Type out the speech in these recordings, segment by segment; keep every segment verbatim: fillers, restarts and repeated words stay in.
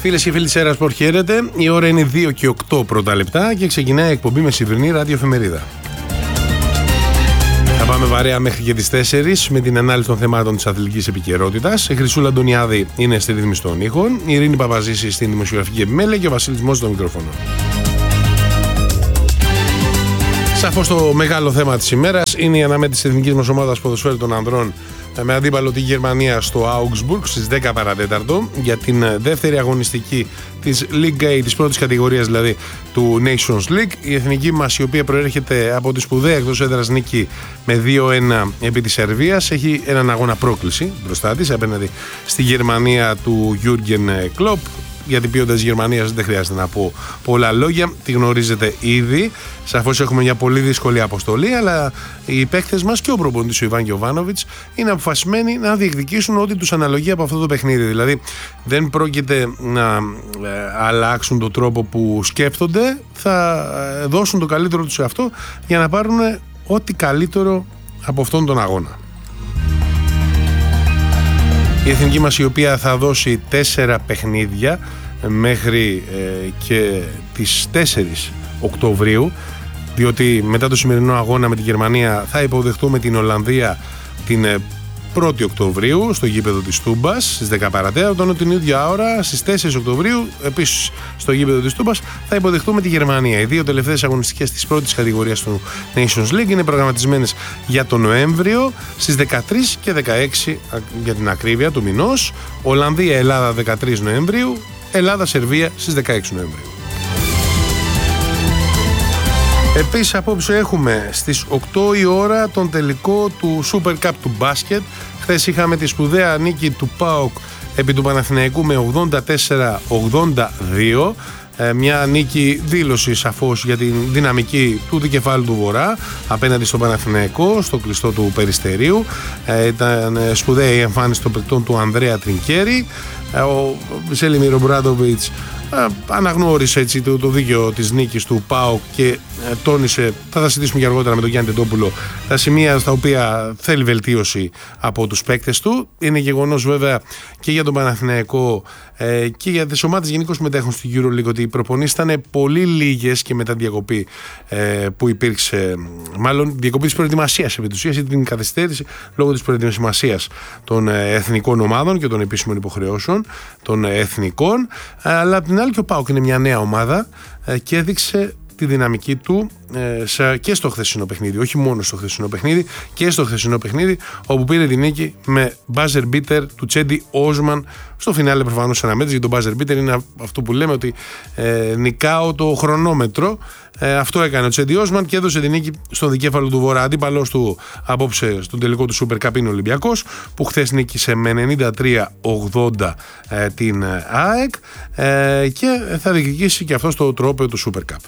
Φίλες και φίλοι της Έρα Σπορ, χαίρετε. Η ώρα είναι δύο και οκτώ πρώτα λεπτά και ξεκινάει η εκπομπή μεσημβρινή ραδιοεφημερίδα. Θα πάμε βαρέα μέχρι και τις τέσσερις με την ανάλυση των θεμάτων της αθλητικής επικαιρότητας. Η Χρυσούλα Αντωνιάδη είναι στη ρύθμιση των ήχων, η Ειρήνη Παπαζήση στην δημοσιογραφική επιμέλεια και ο Βασίλης Μόσης στο μικρόφωνο. Σαφώς το μεγάλο θέμα της ημέρας είναι η αναμέτρηση της εθνικής μας ομάδας ποδοσφαίρου των ανδρών με αντίπαλο τη Γερμανία στο Augsburg στις δέκα παρά τέταρτο για την δεύτερη αγωνιστική της League A, της πρώτης κατηγορίας δηλαδή του Nations League. Η εθνική μας, η οποία προέρχεται από τη σπουδαία εκτός έδρας νίκη με δύο ένα επί της Σερβίας, έχει έναν αγώνα πρόκληση μπροστά της απέναντι στη Γερμανία του Jürgen Klopp. Για την ποιότητα της Γερμανίας δεν χρειάζεται να πω πολλά λόγια, τη γνωρίζετε ήδη. Σαφώς έχουμε μια πολύ δύσκολη αποστολή, αλλά οι παίκτες μας και ο προπονητής ο Ιβάν Γιοβάνοβιτς είναι αποφασισμένοι να διεκδικήσουν ό,τι τους αναλογεί από αυτό το παιχνίδι. Δηλαδή δεν πρόκειται να ε, αλλάξουν τον τρόπο που σκέφτονται, θα δώσουν το καλύτερο τους σε αυτό για να πάρουν ό,τι καλύτερο από αυτόν τον αγώνα. Η εθνική μας, η οποία θα δώσει τέσσερα παιχνίδια μέχρι ε, και τις τέσσερις Οκτωβρίου, διότι μετά το σημερινό αγώνα με τη Γερμανία θα υποδεχτούμε την Ολλανδία την πρώτη Οκτωβρίου στο γήπεδο της Τούμπας στις δέκα παρά τέταρτο, ενώ την ίδια ώρα στις τέσσερις Οκτωβρίου επίσης στο γήπεδο της Τούμπας θα υποδεχτούμε τη Γερμανία. Οι δύο τελευταίες αγωνιστικές της πρώτης κατηγορίας του Nations League είναι προγραμματισμένες για τον Νοέμβριο στις δεκατρείς και δεκαέξι για την ακρίβεια του μηνός. Ολλανδία-Ελλάδα δεκατρείς Νοεμβρίου, Ελλάδα-Σερβία στις δεκαέξι Νοεμβρίου. Επίσης απόψε έχουμε στις οκτώ η ώρα τον τελικό του Super Cup του μπάσκετ. Χθες είχαμε τη σπουδαία νίκη του ΠΑΟΚ επί του Παναθηναϊκού με ογδόντα τέσσερα ογδόντα δύο. Μια νίκη δήλωση σαφώς για την δυναμική του δικεφάλου του Βορρά απέναντι στον Παναθηναϊκό στο κλειστό του Περιστερίου. Ήταν σπουδαία η εμφάνιση των παικτών του Ανδρέα Τρινκέρι. Ο Σέλιμιρο Μπράντοβιτς αναγνώρισε έτσι το, το δίκαιο της νίκης του ΠΑΟΚ και ε, τόνισε, θα τα συζητήσουμε και αργότερα με τον Γιάννη Τεντόπουλο, τα σημεία στα οποία θέλει βελτίωση από τους παίκτες του. Είναι γεγονός βέβαια και για τον Παναθηναϊκό ε, και για τις ομάδες γενικώς που μετέχουν στη EuroLeague ότι οι προπονήσεις ήταν πολύ λίγες και μετά διακοπή ε, που υπήρξε, μάλλον διακοπή της προετοιμασίας επί της ουσίας, ή την καθυστέρηση λόγω της προετοιμασίας των ε, εθνικών ομάδων και των επίσημων υποχρεώσεων των ε, εθνικών, αλλά απ' την άλλη και ο ΠΑΟΚ είναι μια νέα ομάδα ε, και έδειξε τη δυναμική του ε, σε, και στο χθεσινό παιχνίδι, όχι μόνο στο χθεσινό παιχνίδι, και στο χθεσινό παιχνίδι όπου πήρε τη νίκη με buzzer beater του Τσέντι Όσμαν στο φινάλε προφανώς αναμέτρηση. Για τον buzzer beater είναι αυτό που λέμε ότι ε, νικάω το χρονόμετρο. Ε, αυτό έκανε ο Τσέντι Όσμαν και έδωσε τη νίκη στον δικέφαλο του Βορρά. Αντίπαλος του απόψε στον τελικό του Super Cup είναι ο Ολυμπιακός, που χθες νίκησε με ενενήντα τρία ογδόντα ε, την ΑΕΚ ε, και θα διεκδικήσει και αυτό στο τρόπαιο του Super Cup.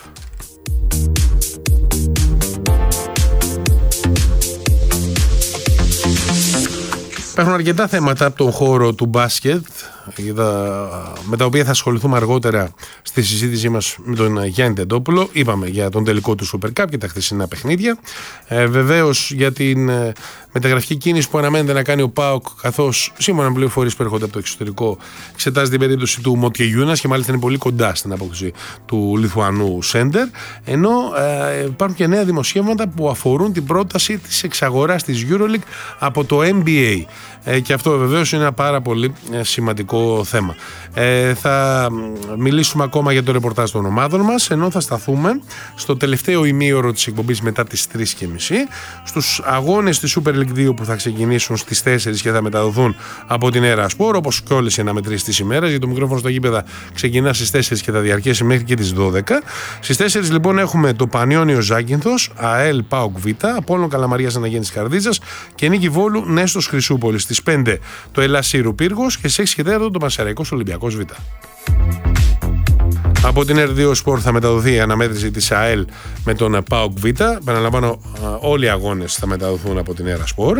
Υπάρχουν αρκετά θέματα από τον χώρο του μπάσκετ με τα οποία θα ασχοληθούμε αργότερα στη συζήτησή μας με τον Γιάννη Τεντόπουλο. Είπαμε για τον τελικό του Super Cup και τα χθεσινά παιχνίδια. Ε, βεβαίως για την ε, μεταγραφική κίνηση που αναμένεται να κάνει ο ΠΑΟΚ, καθώς σύμφωνα με πληροφορίες που έρχονται από το εξωτερικό εξετάζει την περίπτωση του Μοτιεγιούνας και μάλιστα είναι πολύ κοντά στην απόκτηση του Λιθουανού σέντερ. Ενώ ε, υπάρχουν και νέα δημοσιεύματα που αφορούν την πρόταση της εξαγοράς της EuroLeague από το N B A. Ε, και αυτό βεβαίως είναι ένα πάρα πολύ ε, σημαντικό θέμα. Ε, θα μιλήσουμε ακόμα για το ρεπορτάζ των ομάδων μας, ενώ θα σταθούμε στο τελευταίο ημίωρο της εκπομπής μετά τις τρεις και μισή στους αγώνες της Super League δύο που θα ξεκινήσουν στις τέσσερις και θα μεταδοθούν από την Έρα Σπορ, όπως και όλες οι αναμετρήσεις της ημέρας. Για το μικρόφωνο στα γήπεδα ξεκινά στις τέσσερις και θα διαρκέσει μέχρι και τις δώδεκα. Στις τέσσερις λοιπόν έχουμε το Πανιόνιο Ζάκυνθος, ΑΕΛ ΠΑΟΚ Β, Απόλλων Καλαμαρίας Αναγέννης Καρδίτσας και Νίκη Βόλου Νέστος Χρυσούπολης. Στις πέντε το Ελλάς Σύρου Πύργος και στις έξι και τέταρτο το Πανσεραϊκός Ολυμπιακός Β. Από την Ερ δύο Sport θα μεταδοθεί η αναμέτρηση της ΑΕΛ με τον ΠΑΟΚ Β. Επαναλαμβάνω, όλοι οι αγώνες θα μεταδοθούν από την Έρα Sport.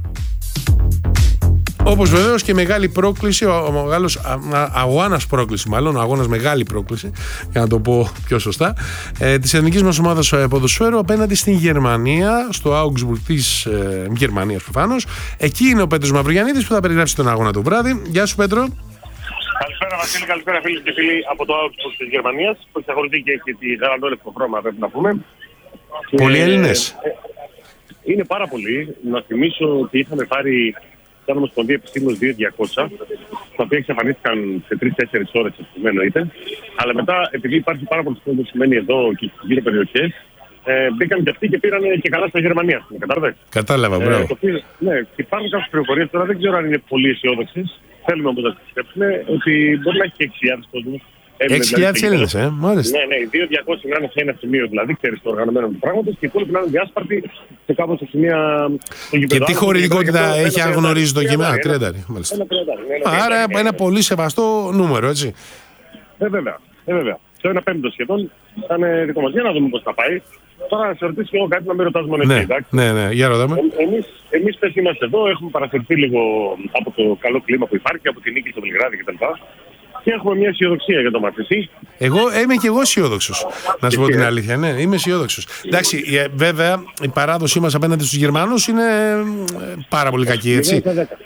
Όπως βεβαίως και μεγάλη πρόκληση, ο μεγάλος αγώνας πρόκληση, μάλλον ο αγώνας μεγάλη πρόκληση, για να το πω πιο σωστά, ε, της εθνικής μας ομάδας ποδοσφαίρου απέναντι στην Γερμανία, στο Augsburg της ε, Γερμανίας προφανώς. Εκεί είναι ο Πέτρος Μαυρογιαννίδης που θα περιγράψει τον αγώνα το βράδυ. Γεια σου Πέτρο. Καλησπέρα Βασίλη, καλησπέρα φίλοι και φίλοι από το Augsburg της Γερμανίας που εξακολουθεί και έχει τη γαλανόλευκο χρώμα, πρέπει να πούμε. Πολλοί Έλληνες. Είναι πάρα πολλοί. Να θυμίσω ότι είχαμε πάρει σαν Ομοσπονδία Επιστήμων δύο χιλιάδες διακόσια, τα οποία εξαφανίστηκαν σε τρεις τέσσερις ώρες, εννοείται. Αλλά μετά, επειδή υπάρχει πάρα πολύ κόσμο που σημαίνει εδώ και στις γύρω περιοχές, ε, μπήκαν και αυτοί και πήραν και καλά στα Γερμανία. Κατάλαβες. Κατάλαβα, μπράβο. Ε, το, ναι, υπάρχουν κάποιες πληροφορίες τώρα, δεν ξέρω αν είναι πολύ αισιόδοξες. Θέλουμε όμως να τις πιστέψουμε ότι μπορεί να έχει και έξι χιλιάδες κόσμος. έξι χιλιάδες Έλληνες, ε, μάλιστα. Ναι, ναι, οι δύο χιλιάδες διακόσια να είναι σε ένα σημείο, δηλαδή, ξέρεις το οργανωμένο του πράγματος, και οι υπόλοιποι να είναι διάσπαρτοι σε κάπως σε σημεία. Και τι χωρητικότητα έχει, αν γνωρίζει το κείμενο? τριάντα. Άρα ένα πολύ σεβαστό νούμερο, έτσι. Ε, βέβαια. Ε, βέβαια. Σε ένα πέμπτο σχεδόν θα είναι δικό μας. Για να δούμε πώς θα πάει. Τώρα να σε ρωτήσω εγώ κάτι, να μην ρωτάς μόνο εσύ, εντάξει. Ναι, ναι, για ρωτάμε. Ε, εμείς, εμείς πες είμαστε εδώ, έχουμε παρασυρθεί λίγο από το καλό κλίμα που υπάρχει, από την νίκη στο Βελιγράδι κτλ. Και έχουμε μια αισιοδοξία για το μάτι. Εγώ είμαι και εγώ αισιόδοξος. Να σου πω την αλήθεια. Ναι, είμαι αισιόδοξος. Εντάξει, βέβαια η παράδοσή μας απέναντι στους Γερμανούς είναι πάρα πολύ κακή, έτσι.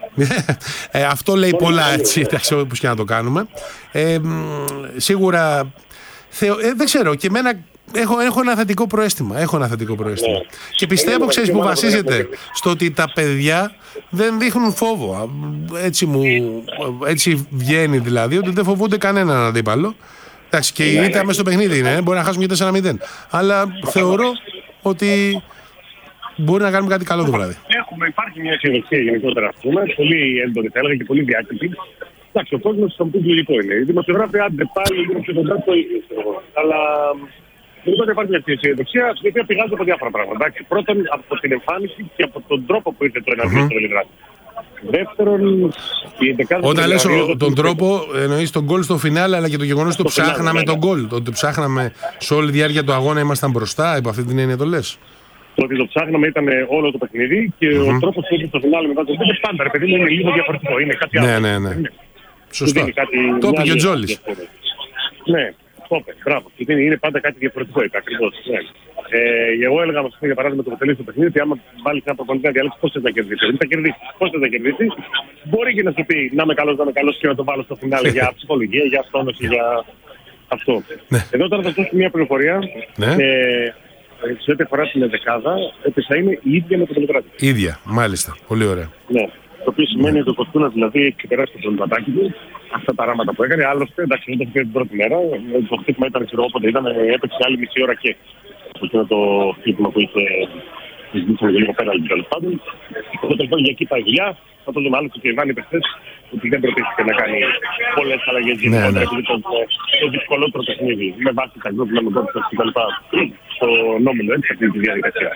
ε, αυτό λέει πολλά, έτσι, εντάξει, όπως και να το κάνουμε. Ε, σίγουρα, θεω, ε, δεν ξέρω, και εμένα έχω, έχω ένα θετικό προαίσθημα. Έχω ένα θετικό προαίσθημα. Ναι. Και πιστεύω, ξέρεις, που βασίζεται στο ότι τα παιδιά δεν δείχνουν φόβο. Έτσι, μου, έτσι βγαίνει δηλαδή, ότι δεν φοβούνται κανέναν αντίπαλο. Εντάξει, και η ήττα μέσα στο παιχνίδι είναι, μπορεί να χάσουμε και τέσσερα μηδέν. Αλλά θεωρώ ότι μπορεί να κάνουμε κάτι καλό το βράδυ. Έχουμε, υπάρχει μια αισιοδοξία γενικότερα, ας πούμε, πολύ έντονη θα έλεγα και πολύ διάκριτη. Εντάξει, ο κόσμος στον πούς λογικό είναι. Οι δημοσιογράφοι άντε πάλι είναι πιο κοντά το ίδιο. Αλλά γενικότερα υπάρχει μια αισιοδοξία, η οποία πηγάζει από διάφορα πράγματα. Πρώτον, από την εμφάνιση και από τον τρόπο που ήρθε το εναντίον στο Βελιγράδι. Δεύτερον, η εντεκάδα. Όταν λες τον τρόπο, εννοείς τον γκολ στο φινάλε, αλλά και το γεγονός ότι το ψάχναμε τον γκολ. Το ότι ψάχναμε σε όλη τη διάρκεια του αγώνα, ήμασταν μπροστά, υπό αυτή την έννοια το λες. Το ότι το ψάχναμε ήταν όλο το παιχνίδι και mm-hmm. ο τρόπος που ήρθε στο φινάλε μετά το γκολ πάντα, ρε παιδί, είναι λίγο διαφορετικό. Είναι κάτι άλλο. Ναι, ναι, ναι. Σωστά. Το είπε και ο Τζόλης. Ναι, το είπε. Μπράβο. Είναι πάντα κάτι διαφορετικό. Ακριβώς. Ε, εγώ έλεγα, μας, για παράδειγμα, το αποτελεί στο παιχνίδι, ότι άμα βάλει ένα προπονητή να διαλέξει πώς θες να κερδίσει. Δεν θα κερδίσει. Πώς θες να κερδίσει. Μπορεί και να σου πει να είμαι καλός, να είμαι καλός και να το βάλω στο φινάλε για ψυχολογία, για αυτόνωση, για αυτό. Ναι. Εδώ τώρα θα δώσω μια πληροφορία. Ναι. Ε, σε ό,τι αφορά την δεκάδα, ότι θα είναι η ίδια με το Βελιγράδι. Ίδια, μάλιστα. Πολύ ωραία. Ναι. Το οποίο σημαίνει ότι ο Κωστούνας δηλαδή έχει ξεπεράσει το προβληματάκι του, αυτά τα ράματα που έκανε. Άλλωστε, εντάξει, δεν το είχε την πρώτη μέρα. Το χτύπημα ήταν, ξέρω όποτε ήταν, έπαιξε άλλη μισή ώρα και αυτό είναι το χτύπημα που είχε συζητήσει λίγο πέρα, τέλος πάντων. Οπότε λοιπόν για εκεί πάει η δουλειά. Θα το δούμε άλλο και Ιβάνη Πεχτές, ότι δεν προτίθεται να κάνει πολλές αλλαγές γενικότερα, επειδή το δυσκολότερο παιχνίδι με βάση τα γκρουπ με κόρπους και τα λοιπά στον όμιλο, έτσι, αυτή τη διαδικασία.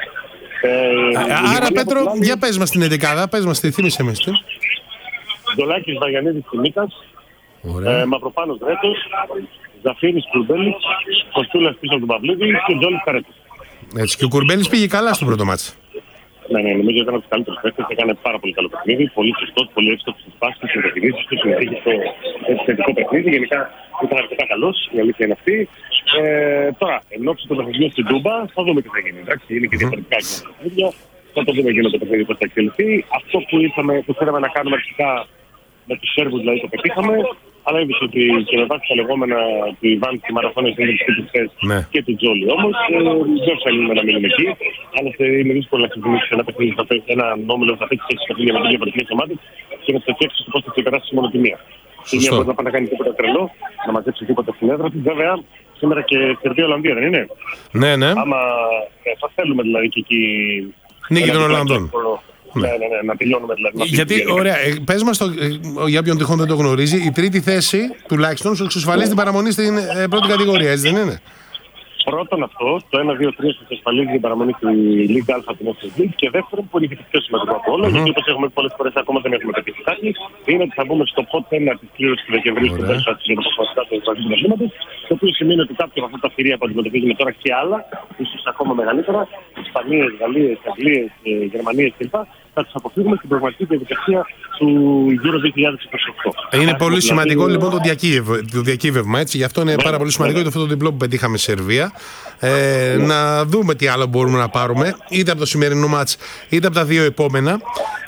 Ε, Άρα, Πέτρο, για πες μας την εντεκάδα, πες μας τη, θύμισε με στη. Ντολάκης Βαγιανίδης Τιμίκας, ε, Μαυροπάνος Ρέτος, Ζαφύρης Κουρμπέλης, Κωστούλας πίσω του Παυλίδη και ο Τζόλης Καρέτος. Έτσι, και ο Κουρμπέλης πήγε καλά στο πρώτο μάτσι. Ναι, ναι, νομίζω ήταν από τους καλύτερους παίκτες, έκανε πάρα πολύ καλό παιχνίδι, πολύ σωστός, πολύ εύστοχος στις πάσεις, στις μετακινήσεις του, συμμετείχε στο θετικό παιχνίδι, γενικά ήταν αρκετά καλός, η αλήθεια είναι αυτή. Ε, τώρα, εν ώψη των παιχνιδιών στην Τούμπα, θα δούμε τι θα γίνει, εντάξει, είναι και διαφορετικά και τα παιχνίδια, θα το δούμε εκείνο το παιχνίδι πώς θα εξελιχθεί. Αυτό που, ήρθαμε, που θέλαμε να κάνουμε αρχικά με τους Σέρβους, δηλαδή το πετύχαμε, αλλά είδες ότι και με βάση τα λεγόμενα του Ιβάν στη Μαραθώνια της ναι. και του Τζόλι όμως, ε, δεν θέλουμε να μείνουμε εκεί. Άλλωστε είναι δύσκολο να ξεκινήσεις ένα παιχνίδι, ένα νόμιλο που θα παίξεις έξι παιχνίδια με δύο διαφορετικές ομάδες και να φτιάξεις το πώς θα ξεπεράσεις μόνο τη μία. Η μία μπορεί να πάει να κάνει τίποτα τρελό, να μαζέψει τίποτα στην έδρα του. Βέβαια, σήμερα και Σερβία Ολλανδία δεν είναι. Ναι, ναι. Άμα ε, θα θέλουμε δηλαδή και εκεί. Νίκη των Ολλανδών. Ναι, ναι, ναι, να τελειώνουμε δηλαδή. Γιατί, ωραία, ε, πες μας, το, ε, για ποιον τυχόν δεν το γνωρίζει, η τρίτη θέση τουλάχιστον σου εξασφαλίζει την παραμονή στην ε, πρώτη κατηγορία, έτσι δεν είναι? Πρώτον αυτό, το ένα δύο τρία σας ασφαλίζει την παραμονή στη Λίγκα Α την Εθνική League και δεύτερον που είναι και το πιο σημαντικό από όλα, mm-hmm. γιατί όπως έχουμε πολλές φορές ακόμα δεν έχουμε πετύχει κάτι, είναι ότι θα μπούμε στο pot ένα της κλήρωσης του Δεκεμβρίου στην Πέρσα της Ευρωπαϊκής του Ευρωπαϊκού Πρωταθλήματος, το οποίο σημαίνει ότι κάποια από αυτά τα θηρία που αντιμετωπίζουμε τώρα και άλλα, ίσως ακόμα μεγαλύτερα, Ισπανίες, Γαλλίες, Αγγλίες, Γερμανίες κλπ. Θα τους αποφύγουμε στην πραγματική διαδικασία του Euro δύο χιλιάδες είκοσι οκτώ. Είναι πολύ σημαντικό λοιπόν το, διακύβευμα, το διακύβευμα, έτσι. Γι' αυτό είναι πάρα πολύ σημαντικό αυτό το διπλό που πετύχαμε στη Σερβία. Ε, να δούμε τι άλλο μπορούμε να πάρουμε, είτε από το σημερινό μάτς, είτε από τα δύο επόμενα.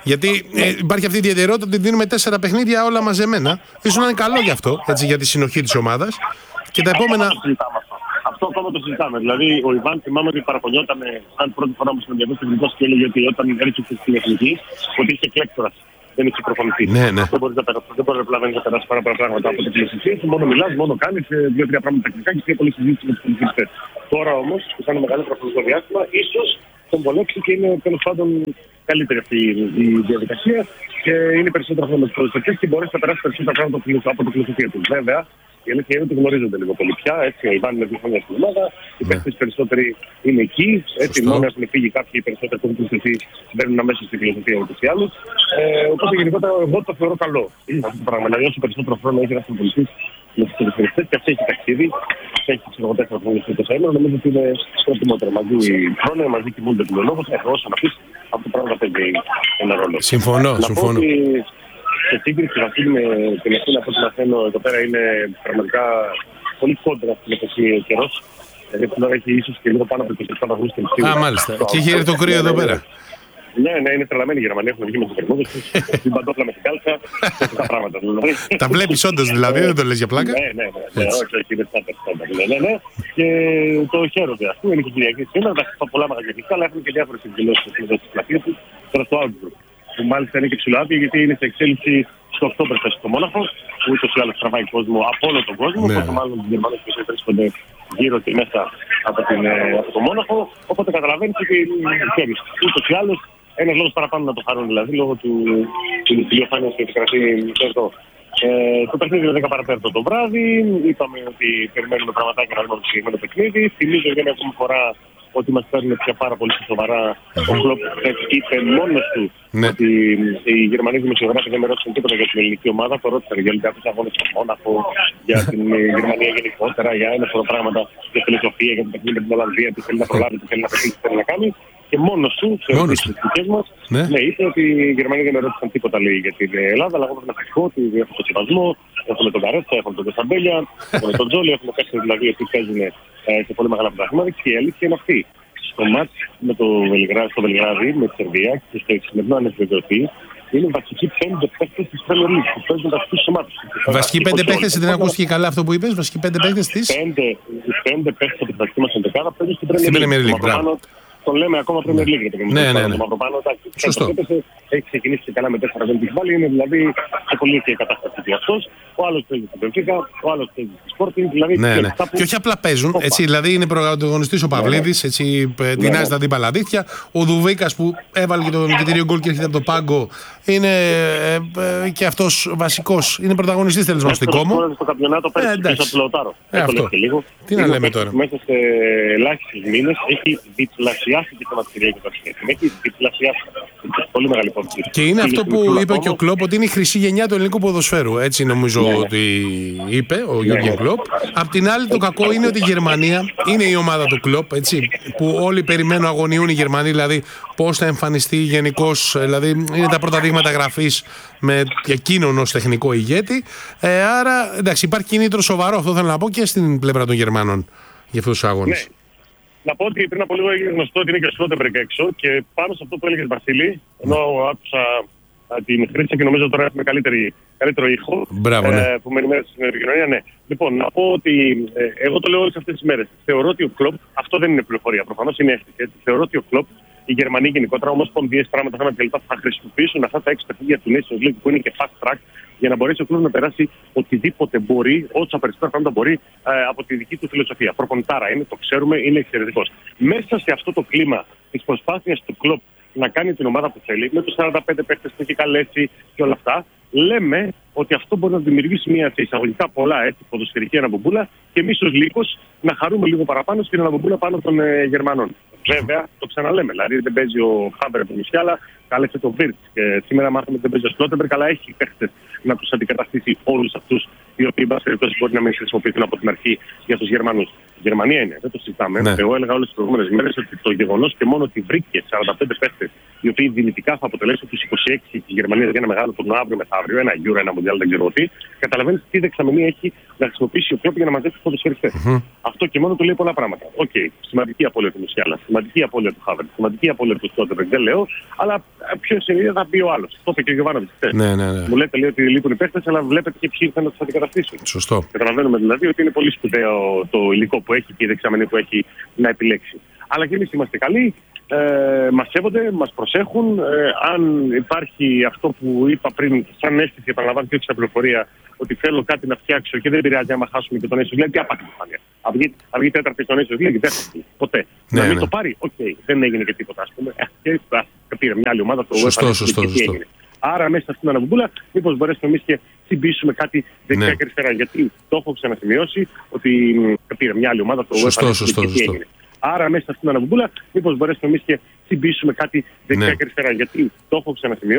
Γιατί ε, υπάρχει αυτή η ιδιαιτερότητα ότι δίνουμε τέσσερα παιχνίδια όλα μαζεμένα. Ίσως να είναι καλό γι' αυτό, έτσι, για τη συνοχή της ομάδας. Και τα επόμενα. Αυτό ακόμα το συζητάμε. Δηλαδή, ο Ιβάν θυμάμαι ότι παραπονιόταν σαν πρώτη φορά που συναντιαβούσε τεχνικό και έλεγε ότι όταν έρχεται στην εθνική, ότι είχε κλέκτορα. Δεν έχει προφανηθεί. Ναι, ναι. Δεν μπορεί να περάσει, δεν μπορεί να περάσει πάρα πολλά πράγματα από την πλειοψηφία. Μόνο μιλά, μόνο κάνει δύο-τρία πράγματα τεχνικά και πιο πολύ συζήτηση με του πολιτικοί. Τώρα όμω, που θα είναι μεγαλύτερο χρονικό διάστημα, ίσω τον βολέψει και είναι τέλο πάντων καλύτερη αυτή η διαδικασία και είναι περισσότερο χρόνο με του πολιτικοί και μπορεί να περάσει περισσότερα πράγματα από την πλειοψηφία του. Βέβαια, η αλήθεια είναι ότι γνωρίζονται λίγο πολύ πια. Έτσι, ο Ιβάν είναι δύο χρόνια στην ομάδα, οι παίκτες περισσότεροι είναι εκεί. Έτσι, μόνο έχουν φύγει κάποιοι περισσότεροι που έχουν πληθυνθεί, μπαίνουν αμέσως στην φιλοσοφία ούτως ή άλλως. Ε, οπότε γενικότερα εγώ το θεωρώ καλό αυτό το πράγμα. Δηλαδή, όσο περισσότερο χρόνο έχει ένα πολιτής με τους περιφερειστές και αυτή έχει ταξίδι, αυτή έχει ξέρω τέσσερα χρόνια στο τεσσάρι, νομίζω ότι είναι προτιμότερο. Μαζί χρόνο, μαζί κοιμούνται του λόγου. Όσο να πει, αυτό το πράγμα παίζει ένα ρόλο. Συμφωνώ, συμφωνώ. Σε σύγκριση Βασίλη με την Αθήνα, από ό,τι μαθαίνω εδώ πέρα, είναι πραγματικά πολύ κόντρα στην εποχή ο καιρός. Δηλαδή τώρα έχει ίσως και λίγο πάνω από είκοσι επτά βαθμούς Κελσίου. Α, μάλιστα. Και έχει έρθει το κρύο εδώ πέρα. Ναι, ναι, είναι τρελαμένοι οι Γερμανοί. Έχουν βγει με τους Γερμανούς, την παντόφλα με την κάλτσα. Αυτά τα πράγματα. Τα βλέπεις όντως δηλαδή, δεν το λες για πλάκα. Ναι, ναι, ναι. Όχι, όχι, είναι στάνταρ. Ναι, ναι. Και το χαίρονται. Αυτό είναι και Κυριακή σήμερα. Τα πολλά μαγαζιά, αλλά έχουν και διάφορες εκδηλώσεις στις πλατείες τους. Τώρα στο Augsburg, που μάλιστα είναι και ψηλοάδια γιατί είναι σε εξέλιξη στο Οκτώβριο στο Μόναχο, που ούτως ή άλλως τραβάει κόσμο από όλο τον κόσμο. Ναι. Πόσο μάλλον οι Γερμανοί που βρίσκονται γύρω και μέσα από, την, από το Μόναχο. Οπότε καταλαβαίνεις ότι ξέρεις, ούτως ή άλλως ένας λόγος παραπάνω να το χαρούν, δηλαδή λόγω του ηλιοφάνειας που επικρατεί εδώ. Ε, το παιχνίδι είναι δέκα παρατέταρτο το βράδυ. Είπαμε ότι περιμένουμε πραγματάκια να δούμε το συγκεκριμένο παιχνίδι. Θυμίζω για μια ακόμη φορά ότι μας παίρνουν πια πάρα πολύ σοβαρά. Ο Κλοπ είπε μόνος του ναι. ότι οι Γερμανοί δημοσιογράφοι δεν με ρώτησαν τίποτα για την ελληνική ομάδα. Το ρώτησαν για κάποιους αγώνες στο Μόναχο, για την Γερμανία γενικότερα, για ένα σωρό πράγματα, για φιλοσοφία, για το παιχνίδι με την Ολλανδία, τι θέλει να προλάβει, τι θέλει να πετύχει, τι θέλει να κάνει. Και μόνος του, σε όλες τις δικές μας, ναι. ναι, είπε ότι οι Γερμανοί δεν με ρώτησαν τίποτα λέει, για την Ελλάδα, αλλά εγώ πρέπει να φυσικό ότι έχουμε τον Σεβασμό, έχουμε τον Καρέτσα, έχουμε τον Τεσσαμπέλια, έχουμε τον Τζόλι, έχουμε κάποιοι δηλαδή που παίζουν ε, σε πολύ μεγάλα πράγματα και η αλήθεια είναι αυτή. Στο μάτς με το Βελιγράδι, στο Βελιγράδι, με τη Σερβία και στο σημερινό αν επιβεβαιωθεί, είναι βασικοί πέντε παίκτες της Premier League που παίζουν βασικούς ομάδες. Βασικοί πέντε παίκτες, δεν ακούστηκε καλά αυτό που είπες, βασικοί πέντε παίκτες της. Πέντε παίκτες από την βασική μας εντεκάδα παίζουν στην Premier League. Το λέμε ακόμα Premier League. Ναι, ναι, ναι. Σωστό. Έχει ξεκινήσει και καλά με τέσσερα δεν έχει βάλει. Είναι δηλαδή σε πολύ και κατάσταση του αυτός. Ο άλλος παίζει στην Πενφίκα, ο άλλος παίζει στη Sporting. Δηλαδή ναι, ναι. Και όχι απλά παίζουν. Έτσι, δηλαδή είναι πρωταγωνιστής ο Παυλίδης, έτσι τεινάζει τα αντίπαλα δίχτυα. Ο Δουβίκας που έβαλε και το νικητήριο γκολ και έρχεται από το πάγκο είναι ε, και αυτός βασικός. Είναι πρωταγωνιστής τέλος πάντων στην Κόμο. Στο καμπιονάτο παίζει πίσω από το Λαουτάρο. Αυτό. Τι να λέμε τώρα. Μέσα σε ελάχιστους μήνες έχει διπλασιάσει τη θεματηρία και το σχέδιο. Έχει διπλασιάσει. Πολύ μεγάλη υπόθεση. Και είναι αυτό που είπε και ο Κλοπ, ότι είναι η χρυσή γενιά του ελληνικού ποδοσφαίρου. Έτσι νομίζω ναι, ότι είπε ο Γιώργος ναι, Κλοπ. Απ' την άλλη, το κακό είναι ότι η Γερμανία είναι η ομάδα του Κλοπ, έτσι, που όλοι περιμένουν, αγωνιούν οι Γερμανοί, δηλαδή πώς θα εμφανιστεί γενικώς. Δηλαδή είναι τα πρώτα δείγματα γραφής με εκείνον ως τεχνικό ηγέτη. Ε, άρα, εντάξει, υπάρχει κίνητρο σοβαρό, αυτό θέλω να πω, και στην πλευρά των Γερμανών για αυτούς τους αγώνες. Ναι. Να πω ότι πριν από λίγο έγινε γνωστό ότι είναι και ο Σλότεμπεργκ έξω και πάνω σε αυτό που έλεγες Βασίλη, ενώ άκουσα την χρήση και νομίζω τώρα έχουμε καλύτερη, καλύτερο ήχο. Μπράβο, ναι. ε, που με ενημέρωσε στην επικοινωνία. Ναι. Λοιπόν, να πω ότι ε, εγώ το λέω όλες αυτές τις μέρες. Θεωρώ ότι ο Κλοπ, αυτό δεν είναι πληροφορία, προφανώς είναι αίσθηση. Θεωρώ ότι ο Κλοπ, οι Γερμανοί γενικότερα, όμως πονδύες πράγματα θέματα κλπ. Θα χρησιμοποιήσουν αυτά τα έξι παιχνίδια του Nations League που είναι και fast track για να μπορέσει ο κλუბ να περάσει οτιδήποτε μπορεί, όσα περισσότερα πράγματα μπορεί ε, από τη δική του φιλοσοφία. Προπονητάρα είναι, το ξέρουμε, είναι εξαιρετικός. Μέσα σε αυτό το κλίμα της προσπάθειας του κλοπ να κάνει την ομάδα που θέλει, με τους σαράντα πέντε παίκτες που έχει καλέσει και όλα αυτά, λέμε ότι αυτό μπορεί να δημιουργήσει μια εισαγωγικά πολλά έτσι, ποδοσφαιρική αναμπομπούλα και εμείς ως λύκος να χαρούμε λίγο παραπάνω στην αναμπομπούλα πάνω των ε, Γερμανών. Βέβαια, το ξαναλέμε. Δηλαδή δεν παίζει ο Χάμπερ από νησιά, αλλά κάλεσε το Βίρτ. Και σήμερα μάθαμε ότι δεν παίζει ο Σλότεμπεργκ, αλλά έχει παίχτες να τους αντικαταστήσει όλους αυτούς οι οποίοι μπας περιπτώσει μπορεί να μην χρησιμοποιηθούν από την αρχή για τους Γερμανούς. Η Γερμανία είναι, δεν το συζητάμε. Ναι. Εγώ έλεγα όλες τις προηγούμενες μέρες ότι το γεγονός και μόνο ότι βρήκε σαράντα πέντε παίχτες οι οποίοι δυνητικά θα αποτελέσουν τους είκοσι έξι της Γερμανίας για ένα μεγάλο τουρνουά αύριο μεθαύριο, ένα Euro, ένα Mundial, δεν ξέρω τι, καταλαβαίνεις τι δεξαμενή έχει να χρησιμοποιήσει ο Κλόπ για να μαζέψει ποδοσφαιριστές. Mm-hmm. Αυτό και μόνο του λέει πολλά πράγματα. Οκ, okay, σημαντική απώλεια του Μουσιάλα, σημαντική απώλεια του Χάβερτ, σημαντική απώλεια του Στότερμπεργκ, δεν λέω, αλλά ποιο είναι, θα πει ο άλλος. Το είπε και ο Γιωβάνοβιτς χθες. Ναι, ναι, ναι. Μου λέτε λέει, ότι λείπουν οι παίχτες, αλλά βλέπετε και ποιοι ήρθαν να τους αντικαταστήσουν. Σωστό. Καταλαβαίνουμε δηλαδή ότι είναι πολύ σπουδαίο το υλικό που έχει και η δεξαμενή που έχει να επιλέξει. Αλλά και εμείς είμαστε καλοί. Ε, μας σέβονται, μας προσέχουν. Ε, αν υπάρχει αυτό που είπα πριν, σαν αίσθηση, επαναλαμβάνω και όχι σαν πληροφορία, ότι θέλω κάτι να φτιάξω και δεν πειράζει άμα χάσουμε και τον Nations League, τι άπατη μου φάνηκε. Αν βγει τέταρτη στο Nations League, δεν θα ποτέ. Ναι, να μην ναι. το πάρει, οκ, okay, δεν έγινε και τίποτα, ας πούμε. Και πήρε μια άλλη ομάδα, το σωστό, UEFA, σωστό, και τι σωστό. έγινε. Άρα μέσα στην αναβουμπούλα, μήπως μπορέσουμε εμείς και συμπίσουμε κάτι δεξιά και αριστερά. Γιατί το έχω ξανασημειώσει ότι πήρε μια άλλη ομάδα, το σωστό, UEFA, σωστό, και τι σωστό. έγινε. Άρα μέσα στην αναβουμπούλα, μήπως μπορέσουμε εμείς και συμπίσουμε κάτι δεξιά ναι. και αριστερά. Γιατί το έχω ξανασημειώσει.